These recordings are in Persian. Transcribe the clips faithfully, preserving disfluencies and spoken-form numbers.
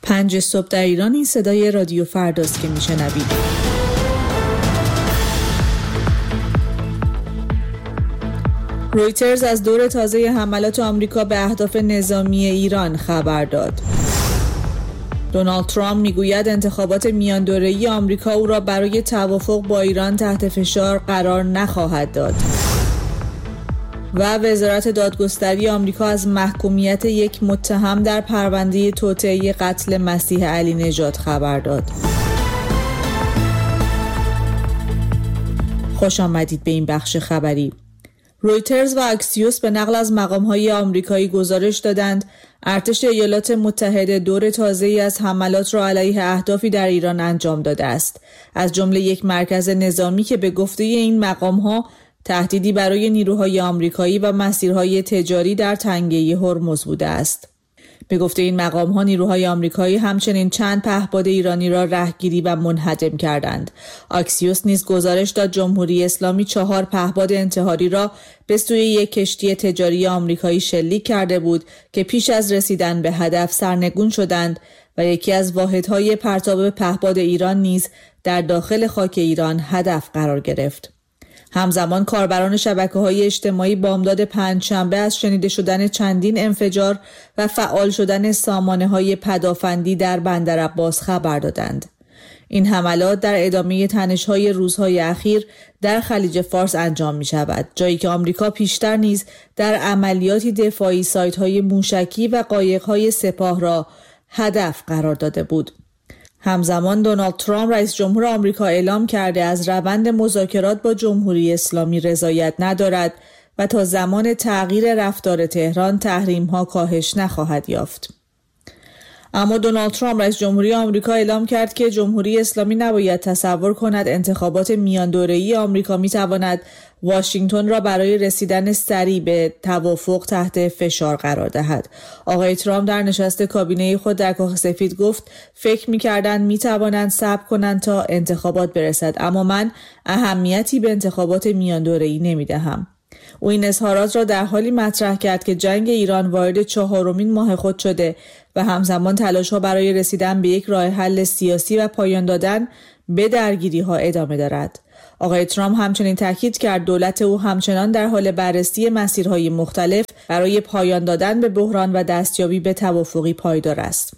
پنج صبح در ایران. این صدای رادیو فرداست که میشنوید. رویترز از دور تازه حملات آمریکا به اهداف نظامی ایران خبر داد. دونالد ترامپ میگوید انتخابات میان دوره‌ای آمریکا او را برای توافق با ایران تحت فشار قرار نخواهد داد. و وزارت دادگستری آمریکا از محکومیت یک متهم در پرونده توطئه قتل مسیح علی نژاد خبر داد. خوش آمدید به این بخش خبری. رویترز و اکسیوس به نقل از مقام‌های آمریکایی گزارش دادند ارتش ایالات متحده دور تازه‌ای از حملات را علیه اهدافی در ایران انجام داده است، از جمله یک مرکز نظامی که به گفته این مقام‌ها تهدیدی برای نیروهای آمریکایی و مسیرهای تجاری در تنگه هرمز بوده است. به گفته این مقام‌ها نیروهای آمریکایی همچنین چند پهپاد ایرانی را رهگیری و منهدم کردند. اکسیوس نیز گزارش داد جمهوری اسلامی چهار پهپاد انتحاری را به سوی یک کشتی تجاری آمریکایی شلیک کرده بود که پیش از رسیدن به هدف سرنگون شدند و یکی از واحدهای پرتاب پهپاد ایران نیز در داخل خاک ایران هدف قرار گرفت. همزمان کاربران شبکه‌های اجتماعی بامداد پنجشنبه از شنیده شدن چندین انفجار و فعال شدن سامانه‌های پدافندی در بندر عباس خبر دادند. این حملات در ادامه تنش‌های روزهای اخیر در خلیج فارس انجام می‌شود، جایی که آمریکا پیشتر نیز در عملیاتی دفاعی سایت‌های موشکی و قایق‌های سپاه را هدف قرار داده بود. همزمان دونالد ترامپ رئیس جمهور آمریکا اعلام کرده از روند مذاکرات با جمهوری اسلامی رضایت ندارد و تا زمان تغییر رفتار تهران تحریم‌ها کاهش نخواهد یافت. اما دونالد ترامپ رئیس جمهوری آمریکا اعلام کرد که جمهوری اسلامی نباید تصور کند انتخابات میان دوره‌ای آمریکا می‌تواند واشنگتن را برای رسیدن سریع به توافق تحت فشار قرار دهد. آقای ترامپ در نشست کابینه خود در کاخ سفید گفت فکر می‌کردند می‌توانند صبر کنند تا انتخابات برسد، اما من اهمیتی به انتخابات میان دوره‌ای نمی‌دهم. او این اظهارات را در حالی مطرح کرد که جنگ ایران وارد چهارمین ماه خود شده و همزمان تلاش‌ها برای رسیدن به یک راه حل سیاسی و پایان دادن به درگیری‌ها ادامه دارد. آقای ترامپ همچنین تاکید کرد دولت او همچنان در حال بررسی مسیرهای مختلف برای پایان دادن به بحران و دستیابی به توافقی پایدار است.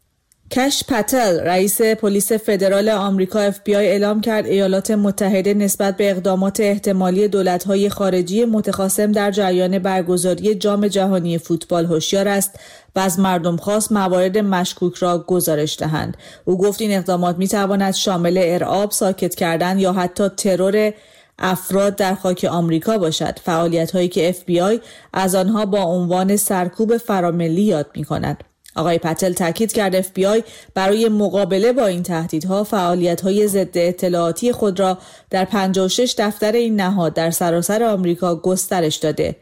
کش پتل رئیس پلیس فدرال آمریکا اف بی آی اعلام کرد ایالات متحده نسبت به اقدامات احتمالی دولت‌های خارجی متخاصم در جریان برگزاری جام جهانی فوتبال هوشیار است و از مردم خواست موارد مشکوک را گزارش دهند. او گفت این اقدامات می‌تواند شامل ارعاب، ساکت کردن یا حتی ترور افراد در خاک آمریکا باشد، فعالیت‌هایی که اف بی آی از آنها با عنوان سرکوب فراملی یاد می‌کند. آقای پتل تاکید کرد اف بی آی برای مقابله با این تهدیدها فعالیت‌های ضد اطلاعاتی خود را در پنجاه و شش دفتر این نهاد در سراسر آمریکا گسترش داده.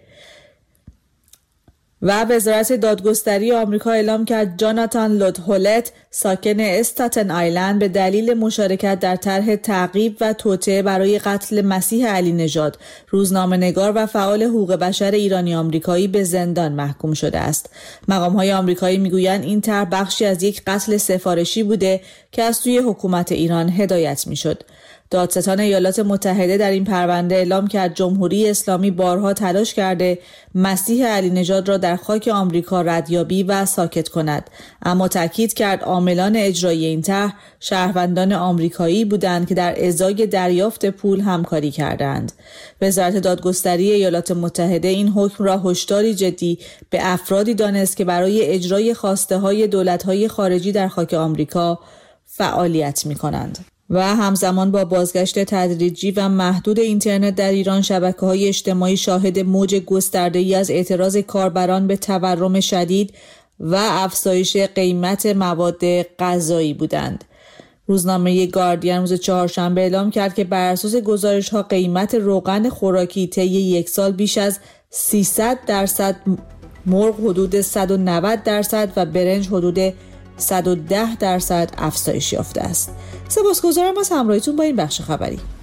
و وزارت دادگستری آمریکا اعلام کرد جاناتان لودهولت ساکن استاتن آیلند به دلیل مشارکت در طرح تعقیب و توطئه برای قتل مسیح علی نژاد، روزنامه‌نگار و فعال حقوق بشر ایرانی آمریکایی، به زندان محکوم شده است. مقام‌های آمریکایی میگویند این طرح بخشی از یک قتل سفارشی بوده که از سوی حکومت ایران هدایت میشد. دادستان ایالات متحده در این پرونده اعلام کرد جمهوری اسلامی بارها تلاش کرده مسیح علی نژاد را در خاک آمریکا ردیابی و ساکت کند، اما تاکید کرد عاملان اجرایی این طرح شهروندان آمریکایی بودند که در ازای دریافت پول همکاری کردند. وزارت دادگستری ایالات متحده این حکم را هشداری جدی به افرادی دانست که برای اجرای خواسته‌های دولت‌های خارجی در خاک آمریکا فعالیت می‌کنند. و همزمان با بازگشت تدریجی و محدود اینترنت در ایران، شبکه‌های اجتماعی شاهد موج گسترده‌ای از اعتراض کاربران به تورم شدید و افزایش قیمت مواد غذایی بودند. روزنامه گاردین روز چهارشنبه اعلام کرد که بر اساس گزارش‌ها قیمت روغن خوراکی طی یک سال بیش از سیصد درصد، مرغ حدود صد و نود درصد و برنج حدود صد و ده درصد افزایش یافته است. سپاسگزارم از همراهیتون با این بخش خبری.